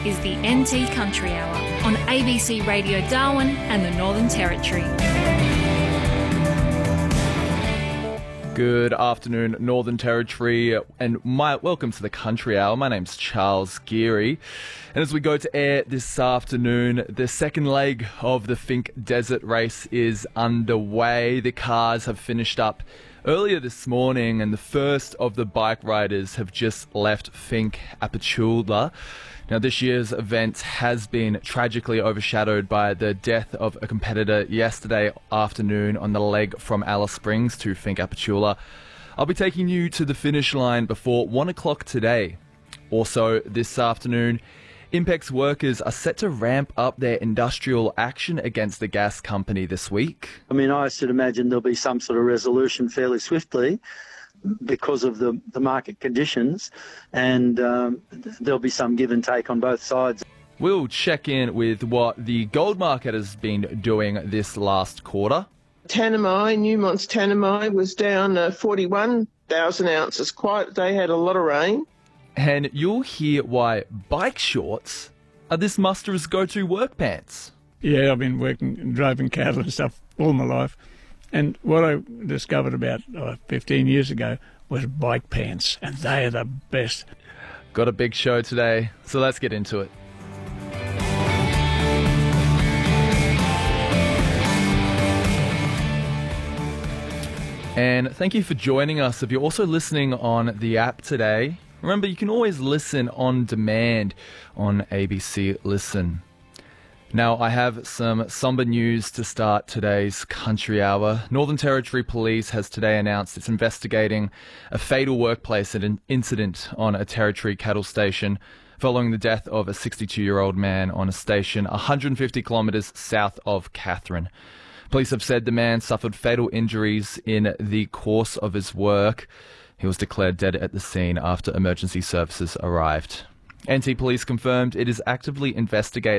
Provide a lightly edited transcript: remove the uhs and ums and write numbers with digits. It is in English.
is the NT Country Hour on ABC Radio Darwin and the Northern Territory. Good afternoon, Northern Territory, and welcome to the Country Hour. My name's Charles Geary, and as we go to air this afternoon, the second leg of the Finke Desert Race is underway. The cars have finished up earlier this morning, and the first of the bike riders have just left Finke Apachula. Now, this year's event has been tragically overshadowed by the death of a competitor yesterday afternoon on the leg from Alice Springs to Finke Apachula. I'll be taking you to the finish line before 1 o'clock today. Also, this afternoon, INPEX workers are set to ramp up their industrial action against the gas company this week. I mean, I should imagine there'll be some sort of resolution fairly swiftly because of the market conditions, and there'll be some give and take on both sides. We'll check in with what the gold market has been doing this last quarter. Tanami, Newmont's Tanami was down 41,000 ounces. They had a lot of rain. And you'll hear why bike shorts are this muster's go-to work pants. Yeah, I've been driving cattle and stuff all my life. And what I discovered about 15 years ago was bike pants, and they are the best. Got a big show today, so let's get into it. And thank you for joining us. If you're also listening on the app today, remember you can always listen on demand on ABC Listen. Now, I have some somber news to start today's Country Hour. Northern Territory Police has today announced it's investigating a fatal workplace incident on a Territory cattle station following the death of a 62-year-old man on a station 150 kilometres south of Katherine. Police have said the man suffered fatal injuries in the course of his work. He was declared dead at the scene after emergency services arrived. NT Police confirmed it is actively investigating